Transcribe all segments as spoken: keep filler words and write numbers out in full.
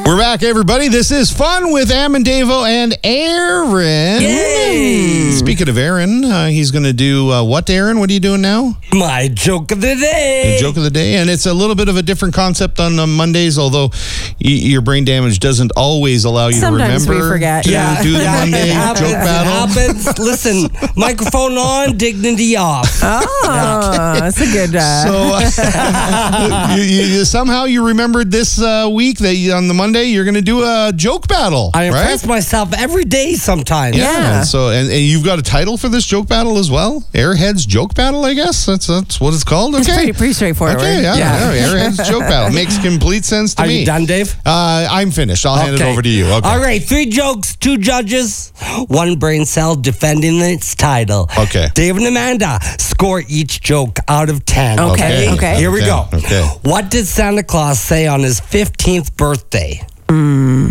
We're back, everybody. This is Fun with Amandavo and Aaron. Yay! Speaking of Aaron, uh, he's going to do uh, what, Aaron? What are you doing now? My joke of the day. The joke of the day. And it's a little bit of a different concept on uh, Mondays, although y- your brain damage doesn't always allow you Sometimes to remember we forget. to Yeah. do the Yeah, Monday it happens, joke battle. It happens. Listen, microphone on, dignity off. Oh, that's a good. Uh, So uh, you, you, somehow you remembered this uh, week that you, on the Monday you're going to do a joke battle, I right? impress myself every day sometimes. Yeah. And so and, and you've got a title for this joke battle as well, Airheads Joke Battle. I guess that's that's what it's called. Okay, it's pretty, pretty straightforward. Okay, yeah, Yeah. yeah. Airheads Joke Battle makes complete sense to Are me. you done, Dave? Uh, I'm finished. I'll hand it Okay. over to you. Okay. All right, three jokes, two judges, one brain cell defending its title. Okay. Dave and Amanda score each joke out of ten. Okay, okay. Here we go. Okay. What did Santa Claus say on his fifteenth birthday? Um.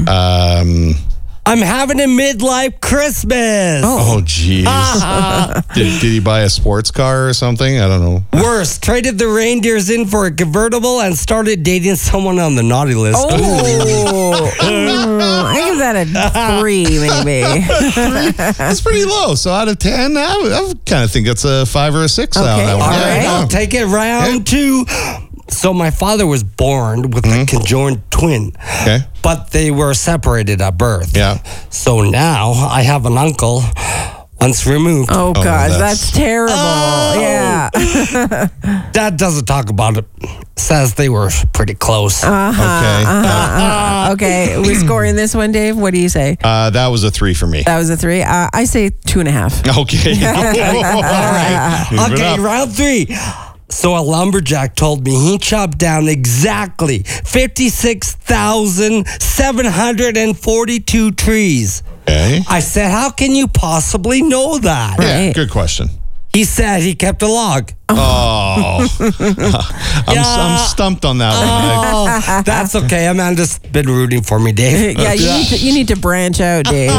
I'm having a midlife Christmas. Oh, jeez. did, did he buy a sports car or something? I don't know. Worse, traded the reindeers in for a convertible and started dating someone on the naughty list. Oh, Mm, I give that a three, maybe. That's pretty low. So out of ten, I, I kind of think it's a five or a six. Okay, Now, that one. all Yeah, right. yeah. I'll take it round two. So my father was born with a conjoined twin, Okay. but they were separated at birth. Yeah. So now I have an uncle once removed. Oh, gosh, that's- that's, terrible. Oh. Yeah. Dad doesn't talk about it. Says they were pretty close. Okay. Uh, okay, we're scoring this one, Dave. What do you say? Uh, that was a three for me. That was a three. Uh, I say two and a half. Okay. All right. Move it Okay, up. round three. So a lumberjack told me he chopped down exactly fifty-six thousand seven hundred forty-two trees. Okay. I said, how can you possibly know that? Yeah, Right. good question. He said he kept a log. Oh, I'm, Yeah. I'm stumped on that one. Oh, that's okay. Amanda's been rooting for me, Dave. Yeah, you need, to, you need to branch out, Dave.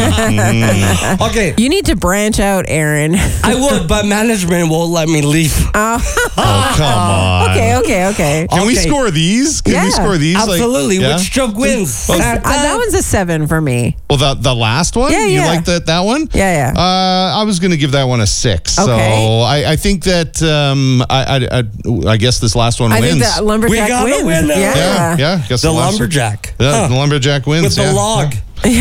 Okay, You need to branch out, Aaron. I would, but management won't let me leave. Oh, come on. Okay, okay, okay. Can we Okay. score these? Can we Yeah, score these? Like- Absolutely. yeah? Which joke wins? Uh, that one's a seven for me. Well, the, the last one? Yeah, You yeah. like that, that one? Yeah, yeah. Uh, I was going to give that one a six. Okay. So I, I think that, um, I, I, I, I guess this last one I wins. think that lumberjack We got a wins. winner. Yeah. yeah, yeah. I guess The last- lumberjack. Yeah, Huh. the lumberjack wins. With the yeah. log.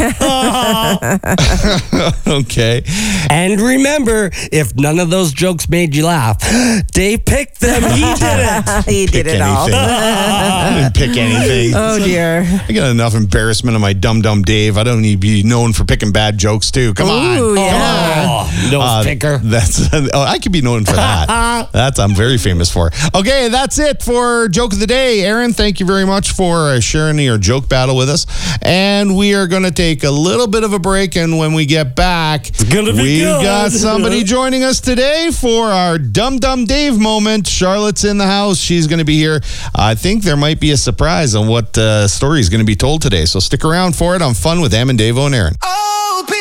Okay. And remember, if none of those jokes made you laugh, Dave picked them. He did it. he did Pick it all. anything. I didn't pick anything. Oh, dear. I got enough embarrassment on my dumb dumb Dave. I don't need to be known for picking bad jokes too. Come on. Ooh, Come yeah. Oh, nose Uh, picker. That's oh, I could be known for that. That's I'm very famous for. Okay, that's it for joke of the day. Aaron, thank you very much for uh, sharing your joke battle with us. And we are going to take a little bit of a break. And when we get back, gonna be we've good. got somebody joining us today for our Dum Dum Dave moment. Charlotte's in the house. She's going to be here. I think there might be a surprise on what uh, story is going to be told today. So stick around for it on Fun with Amandavo and Aaron. Oh,